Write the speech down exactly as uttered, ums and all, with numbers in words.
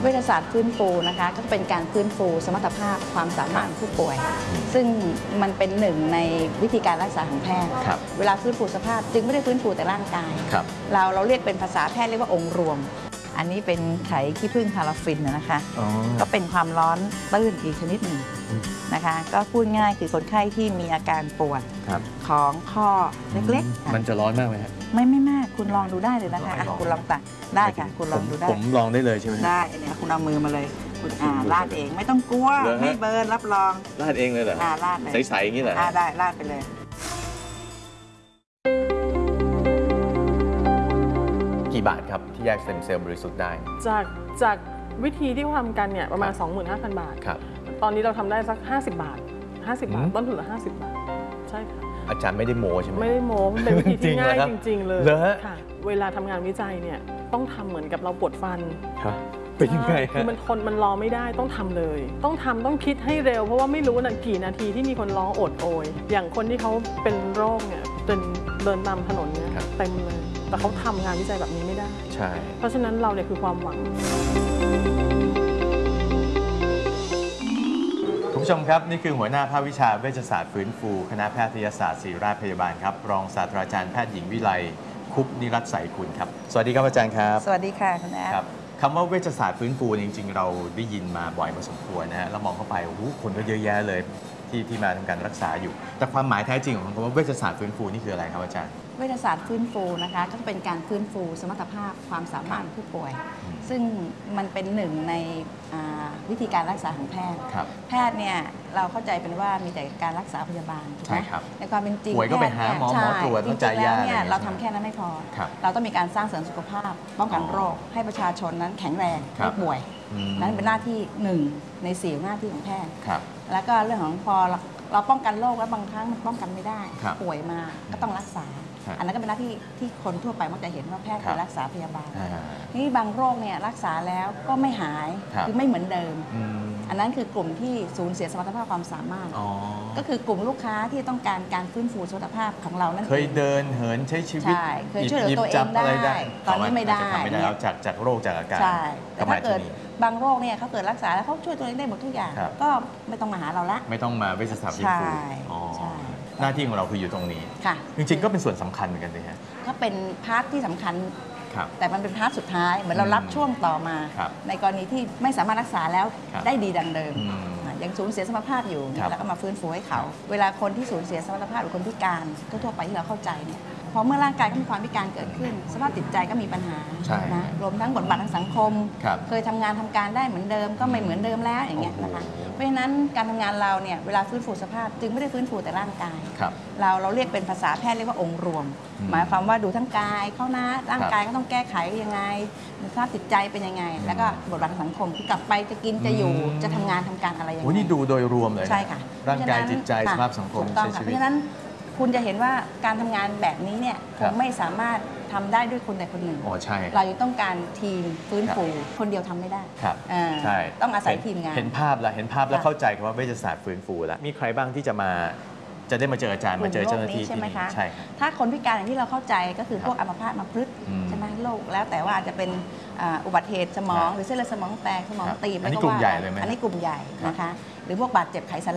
เวชศาสตร์ฟื้นฟูนะคะก็เป็นการฟื้นฟูสมรรถภาพความสามารถของผู้ป่วย ซึ่งมันเป็นหนึ่งในวิธีการรักษาของแพทย์เวลาฟื้นฟูสภาพจึงไม่ได้ฟื้นฟูแต่ร่างกายเราเราเรียกเป็นภาษาแพทย์เรียกว่าองค์รวมอันนี้เป็นไขขี้ผึ้งพาราฟินนะคะก็เป็นความร้อนตื้นอีกชนิดหนึ่งนะคะก็พูดง่ายคือคนไข้ที่มีอาการปวดของข้อเล็กๆมันจะร้อนมากไหมครับไม่ไม่มากคุณลองดูได้เลยนะคะคุณลองตักได้ค่ะคุณลองดูได้ผมลองได้เลยใช่ไหมได้เนี่ยคุณเอามือมาเลยคุณอ่าราดเองไม่ต้องกลัวไม่เบิร์นรับรองราดเองเลยเหรออ่าราดเลยใสๆอย่างนี้เหรออ่าได้ราดไปเลยกี่บาทครับที่แยกสเต็มเซลล์บริสุทธิ์ได้จากจากวิธีที่เขาทำกันเนี่ยประมาณ สองหมื่นห้าพัน บาทครับตอนนี้เราทำได้สักห้าสิบบาทห้าสิบบาทต้นทุนละห้าสิบบาทใช่ค่ะอาจารย์ไม่ได้โม้ใช่ไหมไม่ได้โม้มันเป็นวิธีที่ง่ายจริงๆเลยค่ะเวลาทำงานวิจัยเนี่ยต้องทำเหมือนกับเราปวดฟันเป็นยังไงคือมันทนมันรอไม่ได้ต้องทำเลยต้องทำต้องคิดให้เร็วเพราะว่าไม่รู้นะกี่นาทีที่มีคนร้องโอดโอยอย่างคนที่เขาเป็นโรคเนี่ยเป็นเดินตามถนนเนี่ยเต็มเลยแต่เขาทำงานวิจัยแบบนี้ไม่ได้ใช่เพราะฉะนั้นเราเนี่ยคือความหวังคุณผู้ชมครับนี่คือหัวหน้าภาควิชาเวชศาสตร์ฟื้นฟูคณะแพทยศาสตร์ศิริราชพยาบาลครับรองศาสตราจารย์แพทย์หญิงวิไลคุปนิรัตน์ใสกุลครับสวัสดีครับอาจารย์ครับสวัสดีค่ะคุณแอดคำว่าเวชศาสตร์ฟื้นฟูจริงๆเราได้ยินมาบ่อยพอสมควรนะฮะแล้วมองเข้าไปโอ้โหคนก็เยอะแยะเลยที่ที่มาทำการรักษาอยู่แต่ความหมายแท้จริงของคำว่าเวชศาสตร์ฟื้นฟูนี่คืออะไรครับอาจารย์เวชศาสตร์ฟื้นฟูนะคะก็เป็นการฟื้นฟูสมรรถภาพความสามารถของผู้ป่วยซึ่งมันเป็นหนึ่งในวิธีการรักษาของแพทย์แพทย์เนี่ยเราเข้าใจเป็นว่ามีแต่การรักษาพยาบาลใช่ครับในความเป็นจริงป่วยก็ไปหาหมอหมอตรวจจริงๆแล้วเนี่ยเราทำแค่นั้นไม่พอเราต้องมีการสร้างเสริมสุขภาพป้องกันโรคให้ประชาชนนั้นแข็งแรงไม่ป่วยนั้นเป็นหน้าที่หนึ่งในสี่หน้าที่ของแพทย์แล้วก็เรื่องของพอเราป้องกันโรคแล้วบางครั้งมันป้องกันไม่ได้ป่วยมาก็ต้องรักษาอันนั้นก็เป็นหน้าที่ที่คนทั่วไปมักจะเห็นว่าแพทย์คือรักษาพยาบาลนี่บางโรคเนี่ยรักษาแล้วก็ไม่หายคือไม่เหมือนเดิมอันนั้นคือกลุ่มที่สูญเสียสมรรถภาพความสามารถก็คือกลุ่มลูกค้าที่ต้องการการฟื้นฟูสมรรถภาพของเรานั่นเองเคยเดินเหินใช้ชีวิตเคยช่วยเหลือตัวเองได้ตอนนี้ไม่ได้ไม่ได้แล้วจากจากโรคจากอาการใช่แต่ถ้าเกิดบางโรคเนี่ยเขาเกิดรักษาแล้วเขาช่วยตัวเองได้หมดทุกอย่างก็ไม่ต้องมาหาเราละไม่ต้องมาเวชศาสตร์ฟื้นฟูหน้าที่ของเราคืออยู่ตรงนี้จริงๆก็เป็นส่วนสำคัญเหมือนกันเลยฮะก็เป็นพาร์ทที่สำคัญแต่มันเป็นพาร์ทสุดท้ายเหมือนเรารับช่วงต่อมาในกรณีที่ไม่สามารถรักษาแล้วได้ดีดังเดิมยังสูญเสียสมรรถภาพอยู่แล้วก็มาฟื้นฟูให้เขาเวลาคนที่สูญเสียสมรรถภาพหรือคนพิการทั่วๆไปที่เราเข้าใจเนี่ยพอเมื่อร่างกายก็มีความพิการเกิดขึ้นสภาพจิตใจก็มีปัญหานะรวมทั้งบทบาททางสังคมเคยทำงานทำการได้เหมือนเดิมก็ไม่เหมือนเดิมแล้วอย่างเงี้ยนะคะเพราะฉะนั้นการทำงานเราเนี่ยเวลาฟื้นฟูสภาพจึงไม่ได้ฟื้นฟูแต่ร่างกายเราเราเรียกเป็นภาษาแพทย์เรียกว่าองค์รวมหมายความว่าดูทั้งกายเข้าหน้าร่างกายก็ต้องแก้ไขยังไงสภาพจิตใจเป็นยังไงแล้วก็บทบาททางสังคมกลับไปจะกินจะอยู่จะทำงานทำการอะไรอย่างเงี้ยนี่ดูโดยรวมเลยใช่ค่ะร่างกายจิตใจสภาพสังคมใช้ชีวิตเพราะฉะนั้นคุณจะเห็นว่าการทำงานแบบนี้เนี่ยคงไม่สามารถทำได้ด้วยคนใดคนหนึ่งอ๋อใช่เราต้องการทีมฟื้นฟูคนเดียวทำไม่ได้ครับใช่ต้องอาศัยทีมงานเห็นภาพแล้วเห็นภาพแล้วเข้าใจคำว่าเวชศาสตร์ฟื้นฟูแล้วมีใครบ้างที่จะมาจะได้มาเจออาจารย์มาเจอเจ้าหน้าที่ใช่ไหมคะใช่ถ้าคนพิการอย่างที่เราเข้าใจก็คือพวกอัมพาตอัมพฤกษ์ใช่ไหมโรคแล้วแต่ว่าอาจจะเป็นอุบัติเหตุสมองหรือเส้นเลือดสมองแตกสมองตีบอันนี้กลุ่มใหญ่เลยไหมอันนี้กลุ่มใหญ่นะคะหรือพวกบาดเจ็บไขสัน